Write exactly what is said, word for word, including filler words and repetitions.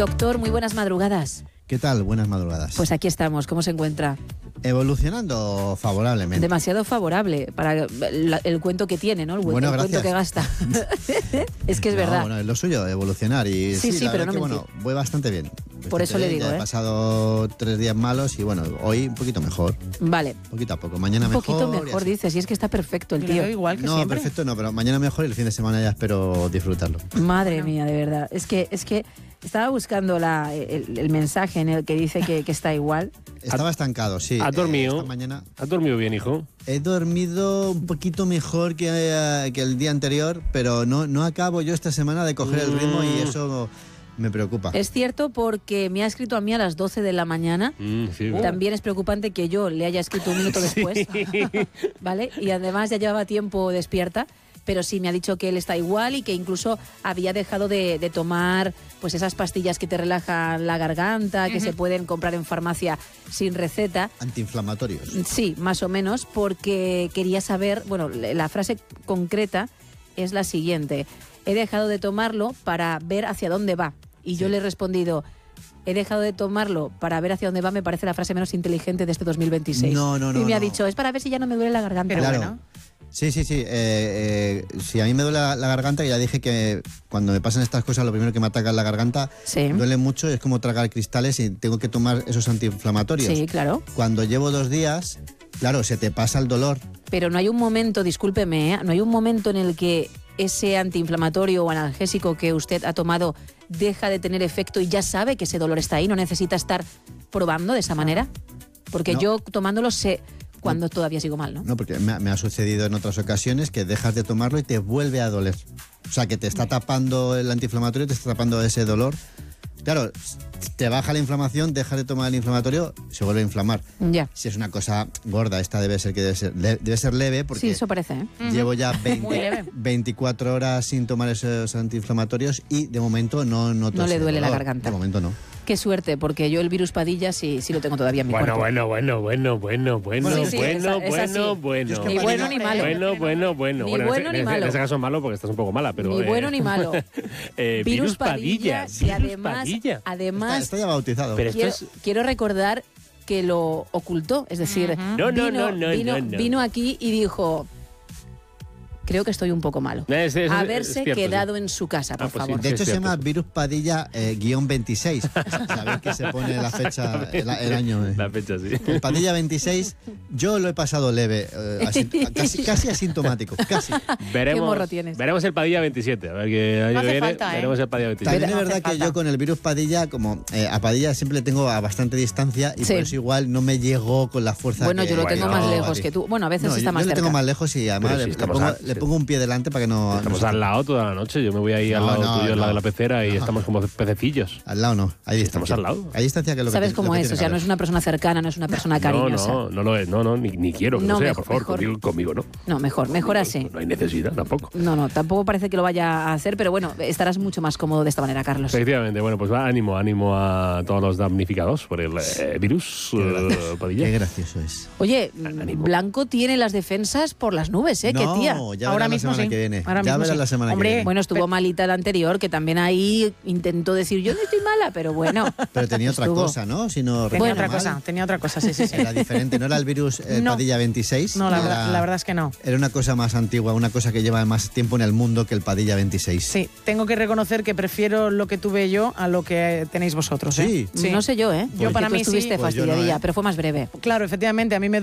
Doctor, muy buenas madrugadas. ¿Qué tal? Buenas madrugadas. Pues aquí estamos. ¿Cómo se encuentra? Evolucionando favorablemente. Demasiado favorable para la, el cuento que tiene, ¿no? El, bueno, el cuento que gasta. Es que es no, verdad. Bueno, es lo suyo, evolucionar. Y sí, sí, sí, la pero no que, mentir. bueno, voy bastante bien. Bastante Por eso le bien. digo, Ya ¿eh? He pasado tres días malos y bueno, hoy un poquito mejor. Vale. Poquito a poco. Mañana Un mejor. poquito mejor, dices. Y es que está perfecto el Yo le tío. veo igual que No, siempre. perfecto no, pero mañana mejor y el fin de semana ya espero disfrutarlo. Madre Bueno. mía, de verdad. Es que, es que estaba buscando la, el, el mensaje en el que dice que, que está igual. Estaba estancado, sí. ¿Has Eh, dormido? esta mañana ¿Has dormido bien, hijo? he dormido un poquito mejor que, eh, que el día anterior, pero no, no acabo yo esta semana de coger el ritmo y eso me preocupa. Es cierto porque me ha escrito a mí a las doce de la mañana. Mm, sí, También es preocupante que yo le haya escrito un minuto después, ¿vale? Y además ya llevaba tiempo despierta, pero sí me ha dicho que él está igual y que incluso había dejado de, de tomar pues esas pastillas que te relajan la garganta, que Ujú. se pueden comprar en farmacia sin receta. Antiinflamatorios. Sí, más o menos, porque quería saber, bueno, la frase concreta es la siguiente: he dejado de tomarlo para ver hacia dónde va. Y yo Sí. le he respondido: he dejado de tomarlo para ver hacia dónde va, me parece la frase menos inteligente de este dos mil veintiséis. No, no, no, Y me ha no. dicho: es para ver si ya no me duele la garganta. Pero Claro. bueno. Sí, sí, sí. Eh, eh, si a mí me duele la, la garganta, ya dije que cuando me pasan estas cosas, lo primero que me ataca es la garganta. Sí. Duele mucho, es como tragar cristales y tengo que tomar esos antiinflamatorios. Sí, claro. Cuando llevo dos días, claro, se te pasa el dolor. Pero no hay un momento, discúlpeme, ¿eh? no hay un momento en el que ese antiinflamatorio o analgésico que usted ha tomado deja de tener efecto y ya sabe que ese dolor está ahí, no necesita estar probando de esa manera. Porque No. yo tomándolo sé cuando todavía sigo mal, ¿no? No, porque me, ha- me ha sucedido en otras ocasiones que dejas de tomarlo y te vuelve a doler. O sea, que te está tapando el antiinflamatorio, te está tapando ese dolor. Claro, te baja la inflamación, dejas de tomar el inflamatorio, se vuelve a inflamar. Ya. Si es una cosa gorda, esta debe ser que debe ser, le- debe ser leve porque Sí, eso parece, ¿eh? llevo ya Muy veinte, leve. veinticuatro horas sin tomar esos antiinflamatorios y de momento no noto No le ese duele la dolor. garganta. De momento no. Qué suerte, porque yo el virus Padilla sí, sí lo tengo todavía en mi Bueno, cuerpo. bueno, bueno, bueno, bueno, bueno, Bueno, bueno, sí, sí, bueno, esa- esa sí. bueno, bueno. Yo es Ni que bueno ni malo. Bueno, bueno, bueno. Ni Bueno, en bueno ese- ni en ese- malo. En ese caso es malo porque estás un poco mala, pero... Ni eh, bueno ni malo. eh, Virus Padilla, y virus además, Padilla. Está, además está ya bautizado. Pero esto quiero, es- quiero recordar que lo ocultó, es decir, Ujú. No, no, vino, no, no, vino, no, no. vino aquí y dijo: creo que estoy un poco malo. Eh, es- es- es Haberse cierto, quedado sí. en su casa, por Ah, pues sí. favor. De hecho, es se llama cierto. Virus Padilla eh, guión veintiséis. Sabéis que se pone la fecha, el, el año. eh. La fecha, sí. El Padilla veintiséis, yo lo he pasado leve, eh, asint- casi, casi asintomático, casi. Veremos, morro tienes. veremos el Padilla veintisiete. A ver qué año No hace viene. falta, ¿eh? Veremos el Padilla veintisiete. También es no hace verdad que falta. yo con el virus Padilla, como eh, a Padilla siempre le tengo a bastante distancia y Sí. por eso igual no me llegó con la fuerza Bueno, que... yo lo tengo Bueno, más no, lejos Padilla. que tú. Bueno, a veces No, está yo, más yo le cerca. tengo más lejos y además Pero sí, le, estamos pongo, a- le sí. pongo un pie delante para que no... Estamos no- al lado toda la noche. Yo me voy ahí al No, lado no, tuyo, al lado no. de la pecera, y estamos como pececillos. Al lado no, hay Sí, distancia. estamos al lado. Hay distancia que es lo que ¿Sabes tiene- cómo lo que es? tiene O sea, que no es haber. una persona cercana, no es una persona No, cariñosa. no, no lo es. No, no, ni, ni quiero que No, lo sea, mejor- por favor. mejor. Conmigo, conmigo no. No, mejor, mejor así. No hay necesidad tampoco. No, no, tampoco parece que lo vaya a hacer, pero bueno, estarás mucho más cómodo de esta manera, Carlos. Efectivamente, bueno, pues va, ánimo, ánimo a todos los damnificados por el eh, virus, eh, Padilla. Qué gracioso es. Oye, Ánimo. Blanco tiene las defensas por las nubes, ¿eh? no, Qué tía. ya Ahora verás mismo la semana sí. que viene. Ahora ya mismo verás sí. la semana Hombre, que viene. Bueno, estuvo Pero- malita la anterior, que también ahí intentó decir: yo no estoy mala, pero bueno. Pero tenía otra estuvo. cosa, ¿no? Si no Tenía recuerdo otra mal. cosa, tenía otra cosa, sí, sí, sí. Era diferente, no era el virus eh, No. Padilla veintiséis. No, la era, verdad, la verdad es que no. Era una cosa más antigua, una cosa que lleva más tiempo en el mundo que el Padilla veintiséis. Sí, tengo que reconocer que prefiero lo que tuve yo a lo que tenéis vosotros. ¿eh? Sí. No sé yo, ¿eh? Yo Porque para tú mí sí. estuviste Pues yo no, fastidiadilla, ¿eh? pero fue más breve. Claro, efectivamente, a mí me